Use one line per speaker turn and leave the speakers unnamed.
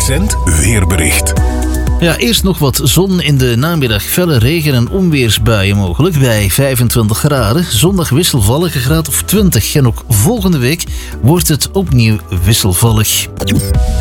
Accent weerbericht.
Ja, eerst nog wat zon, in de namiddag felle regen- en onweersbuien mogelijk bij 25 graden. Zondag wisselvallig, een graad of 20. En ook volgende week wordt het opnieuw wisselvallig.